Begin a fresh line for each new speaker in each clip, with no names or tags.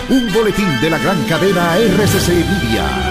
un boletín de la gran cadena RCC Media.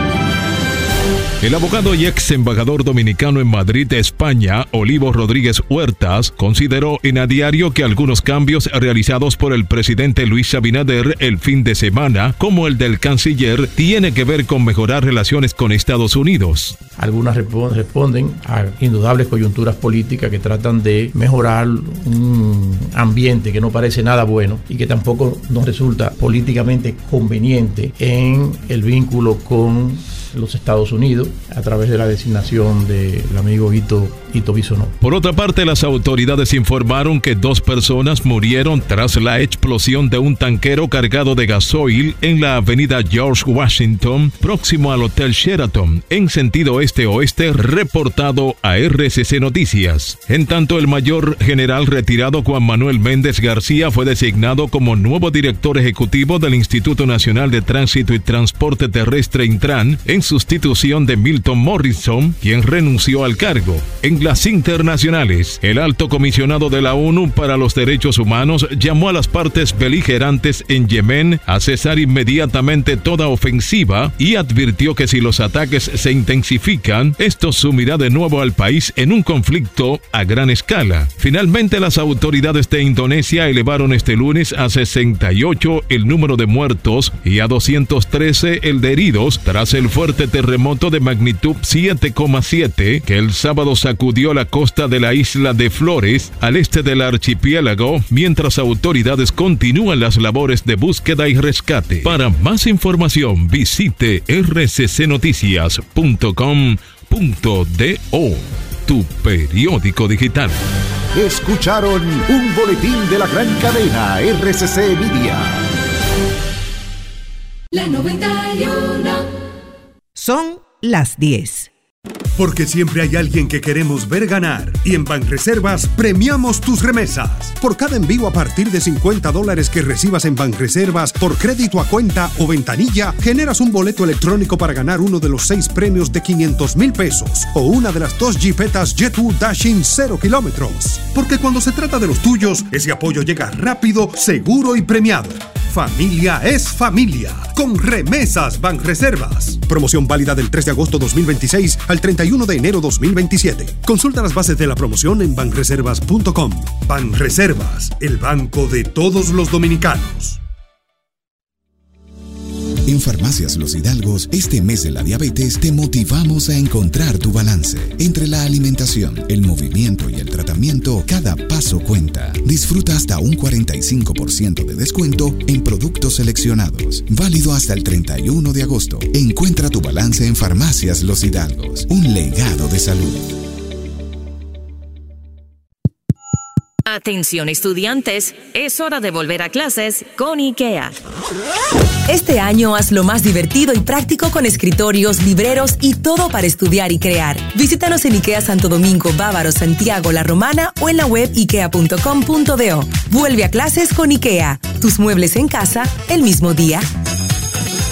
El abogado y ex embajador dominicano en Madrid, España, Olivo Rodríguez Huertas, consideró en A Diario que algunos cambios realizados por el presidente Luis Abinader el fin de semana, como el del canciller, tiene que ver con mejorar relaciones con Estados Unidos.
Algunas responden a indudables coyunturas políticas que tratan de mejorar un ambiente que no parece nada bueno y que tampoco nos resulta políticamente conveniente en el vínculo con los Estados Unidos a través de la designación del amigo Ito Bisonó.
Por otra parte, las autoridades informaron que 2 personas murieron tras la explosión de un tanquero cargado de gasoil en la avenida George Washington, próximo al Hotel Sheraton, en sentido este-oeste, reportado a RCC Noticias. En tanto, el mayor general retirado Juan Manuel Méndez García fue designado como nuevo director ejecutivo del Instituto Nacional de Tránsito y Transporte Terrestre Intran, en sustitución de Milton Morrison, quien renunció al cargo. En las internacionales, el alto comisionado de la ONU para los Derechos Humanos llamó a las partes beligerantes en Yemen a cesar inmediatamente toda ofensiva y advirtió que si los ataques se intensifican, esto sumirá de nuevo al país en un conflicto a gran escala. Finalmente, las autoridades de Indonesia elevaron este lunes a 68 el número de muertos y a 213 el de heridos tras el fuerte terremoto de magnitud 7,7 que el sábado sacudió la costa de la isla de Flores al este del archipiélago, mientras autoridades continúan las labores de búsqueda y rescate. Para más información visite rccnoticias.com.do, tu periódico digital.
Escucharon un boletín de la gran cadena RCC Media.
La 91.
Son las 10.
Porque siempre hay alguien que queremos ver ganar. Y en Banreservas premiamos tus remesas. Por cada envío a partir de $50 que recibas en Banreservas por crédito a cuenta o ventanilla, generas un boleto electrónico para ganar uno de los 6 premios de $500,000 o una de las 2 Jeepetas Jet2 Dashing 0 kilómetros. Porque cuando se trata de los tuyos, ese apoyo llega rápido, seguro y premiado. Familia es familia. Con Remesas Banreservas. Promoción válida del 3 de agosto 2026 al 31 de enero 2027. Consulta las bases de la promoción en banreservas.com. Banreservas, el banco de todos los dominicanos.
En Farmacias Los Hidalgos, este mes de la diabetes te motivamos a encontrar tu balance. Entre la alimentación, el movimiento y el tratamiento, cada paso cuenta. Disfruta hasta un 45% de descuento en productos seleccionados. Válido hasta el 31 de agosto. Encuentra tu balance en Farmacias Los Hidalgos. Un legado de salud.
Atención estudiantes, es hora de volver a clases con IKEA.
Este año hazlo más divertido y práctico con escritorios, libreros y todo para estudiar y crear. Visítanos en IKEA Santo Domingo, Bávaro, Santiago, La Romana o en la web ikea.com.do. Vuelve a clases con IKEA. Tus muebles en casa el mismo día.